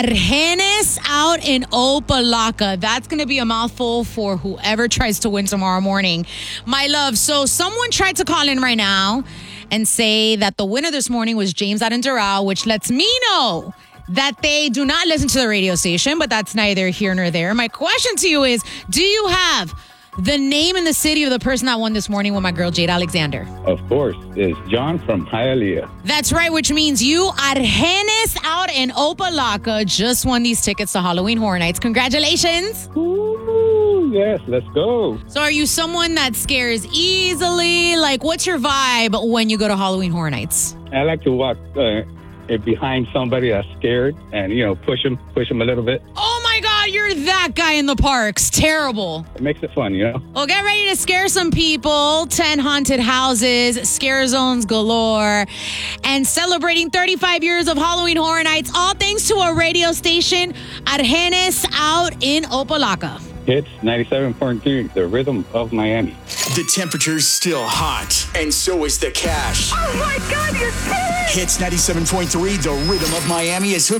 Argenis out in Opalaca. That's going to be a mouthful for whoever tries to win tomorrow morning. My love, so someone tried to call in right now and say that the winner this morning was James out in Doral, which lets me know that they do not listen to the radio station, but that's neither here nor there. My question to you is, do you have the name and the city of the person that won this morning with my girl, Jade Alexander? Of course. It's John from Hialeah. That's right, which means you, Argenis out in Opalaca, just won these tickets to Halloween Horror Nights. Congratulations. Ooh, yes, let's go. So are you someone that scares easily? Like, what's your vibe when you go to Halloween Horror Nights? I like to walk behind somebody that's scared and, push them a little bit. Oh my God, you're that guy in the parks. Terrible. It makes it fun, Well, get ready to scare some people. 10 haunted houses, scare zones galore, and celebrating 35 years of Halloween Horror Nights, all thanks to a radio station, Argenis out in Opalaca. Hits 97.3, the rhythm of Miami. The temperature's still hot, and so is the cash. Oh my God, you're kidding! Hits 97.3, the rhythm of Miami is hooked